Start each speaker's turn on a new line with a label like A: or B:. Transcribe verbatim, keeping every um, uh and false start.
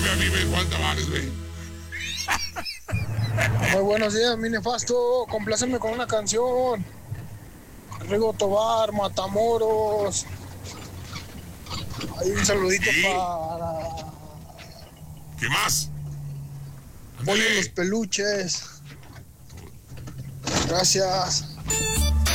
A: Tócame a mí, güey, Juan Tavares, güey.
B: Muy buenos días, mi nefasto. Complácenme con una canción. Rigo Tobar, Matamoros. Hay un saludito
A: ¿Sí?
B: para
A: ¿Qué más?
B: Pollo
A: Ándale.
B: Los Peluches. Gracias.